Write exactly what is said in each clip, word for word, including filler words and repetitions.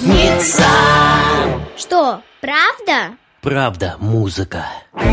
пятница. Что, правда? Правда, музыка.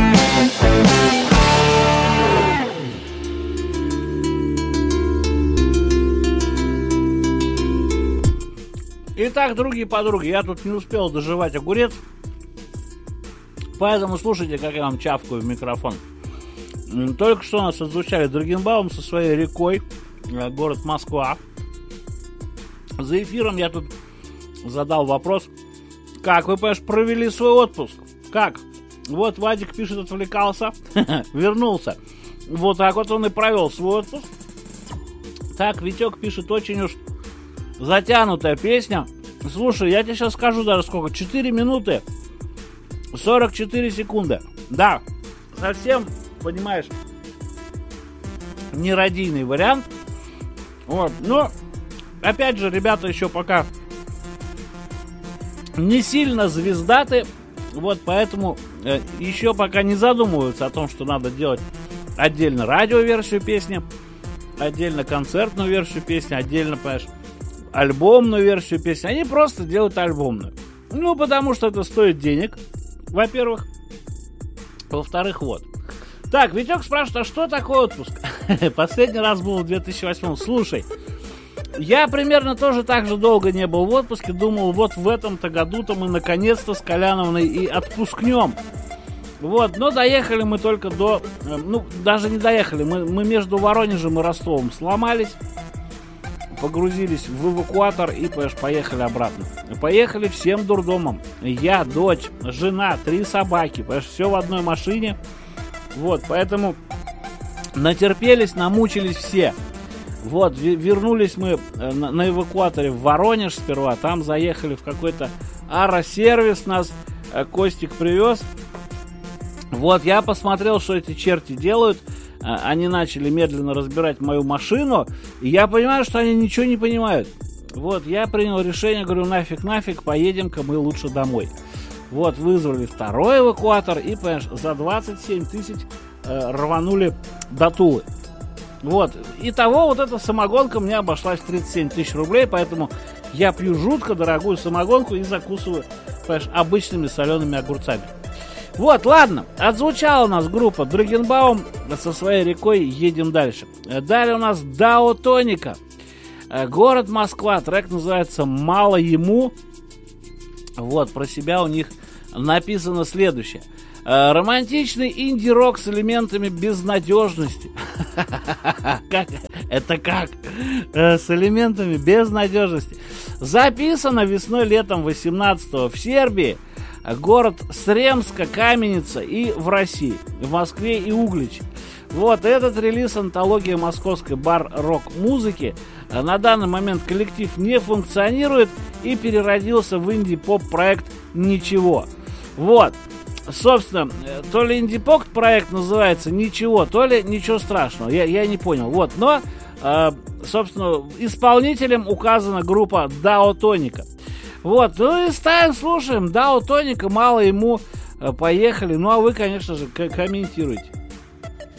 Итак, другие подруги, я тут не успел дожевать огурец, поэтому слушайте, как я вам чавкаю в микрофон. Только что нас отзвучали Драгенбаум со своей рекой, город Москва. За эфиром я тут задал вопрос, как вы, понимаешь, провели свой отпуск? Как? Вот Вадик пишет, отвлекался, вернулся. Вот так вот он и провел свой отпуск. Так, Витек пишет, очень уж затянутая песня. Слушай, я тебе сейчас скажу даже сколько. четыре минуты сорок четыре секунды. Да, совсем, понимаешь, нерадийный вариант. Вот, но опять же, ребята еще пока не сильно звездаты. Вот, поэтому э, еще пока не задумываются о том, что надо делать отдельно радиоверсию песни, отдельно концертную версию песни, отдельно, понимаешь, альбомную версию песни. Они просто делают альбомную. Ну, потому что это стоит денег, во-первых. Во-вторых, вот. Так, Витек спрашивает, а что такое отпуск? Последний раз был в две тысячи восьмом. Слушай, я примерно тоже так же долго не был в отпуске. Думал, вот в этом-то году-то мы наконец-то с Коляновной и отпускнем. Вот, но доехали мы только до... Ну, даже не доехали. Мы, мы между Воронежем и Ростовом сломались. Погрузились в эвакуатор и, понимаешь, поехали обратно. Поехали всем дурдомом. Я, дочь, жена, три собаки. Понимаешь, все в одной машине. Вот, поэтому натерпелись, намучились все. Вот, вернулись мы на, на эвакуаторе в Воронеж сперва. Там заехали в какой-то аэросервис. Нас Костик привез. Вот, я посмотрел, что эти черти делают. Они начали медленно разбирать мою машину, и я понимаю, что они ничего не понимают. Вот, я принял решение, говорю, нафиг, нафиг, поедем-ка мы лучше домой. Вот, вызвали второй эвакуатор и, понимаешь, за двадцать семь тысяч э, рванули до Тулы. Вот, итого вот эта самогонка мне обошлась в тридцать семь тысяч рублей, поэтому я пью жутко дорогую самогонку и закусываю, понимаешь, обычными солеными огурцами. Вот, ладно, отзвучала у нас группа Драгенбаум со своей рекой, едем дальше. Далее у нас Дао Тоника, город Москва, трек называется «Мало ему». Вот, про себя у них написано следующее. Романтичный инди-рок с элементами безнадежности. Как? Это как? С элементами безнадежности. Записано весной-летом восемнадцатого в Сербии, город Сремска, Каменица и в России, в Москве и Угличе. Вот этот релиз антология московской бар-рок-музыки. На данный момент коллектив не функционирует и переродился в инди-поп-проект «Ничего». Вот, собственно, то ли инди-поп проект называется «Ничего», то ли «Ничего страшного», я, я не понял. Вот, но, э, собственно, исполнителем указана группа Дао Тоника. Вот, ну и ставим, слушаем. Дао Тоника, мало ему, поехали. Ну а вы, конечно же, комментируйте.